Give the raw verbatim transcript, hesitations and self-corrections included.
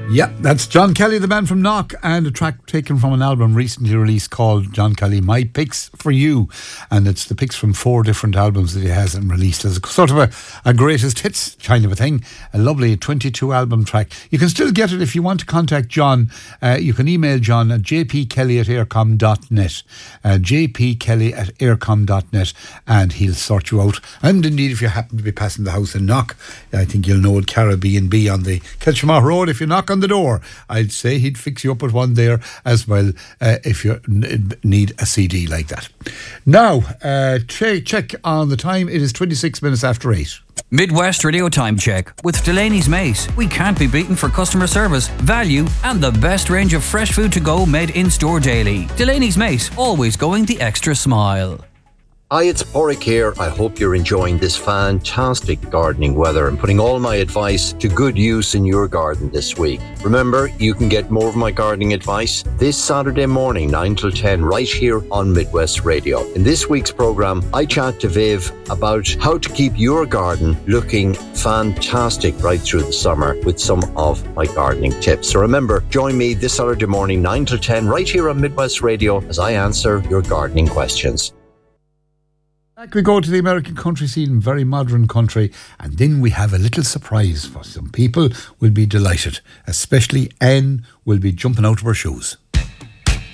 Yeah, that's John Kelly, the man from Knock, and a track taken from an album recently released called John Kelly, My Picks for You. And it's the picks from four different albums that he has and released as a sort of a, a greatest hits kind of a thing. A lovely twenty-two album track. You can still get it if you want to contact John. Uh, you can email John at j p kelly at aircom dot net. Uh, j p kelly at aircom dot net, and he'll sort you out. And indeed, if you happen to be passing the house in Knock, I think you'll know Cara B and B on the Kilshamar Road. If you knock on the door, I'd say he'd fix you up with one there as well, uh, if you n- need a C D like that. Now, uh, check, check on the time. It is twenty-six minutes after eight. Midwest Radio Time Check with Delaney's Mace. We can't be beaten for customer service, value, and the best range of fresh food to go made in store daily. Delaney's Mace, always going the extra smile. Hi, it's Porrick here. I hope you're enjoying this fantastic gardening weather and putting all my advice to good use in your garden this week. Remember, you can get more of my gardening advice this Saturday morning, nine till ten, right here on Midwest Radio. In this week's programme, I chat to Viv about how to keep your garden looking fantastic right through the summer with some of my gardening tips. So remember, join me this Saturday morning, nine till ten, right here on Midwest Radio as I answer your gardening questions. Back we go to the American country scene, very modern country, and then we have a little surprise for some people. Will be delighted, especially Anne will be jumping out of her shoes.